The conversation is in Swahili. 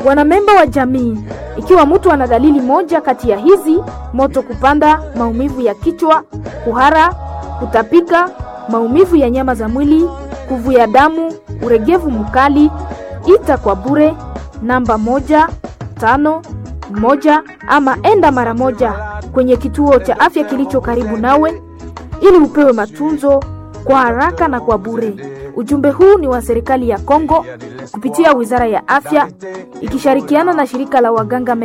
Wanamemba wa jamii, ikiwa mtu ana dalili moja kati ya hizi: moto kupanda, maumivu ya kichwa, kuhara, kutapika, maumivu ya nyama za mwili, kuvuja damu, uregevu mkali, ita kwa bure namba 151 ama enda mara moja kwenye kituo cha afya kilicho karibu nawe ili upewe matunzo kwa haraka na kwa bure. Ujumbe huu ni wa serikali ya Kongo kupitia Wizara ya Afya ikishirikiana na shirika la waganga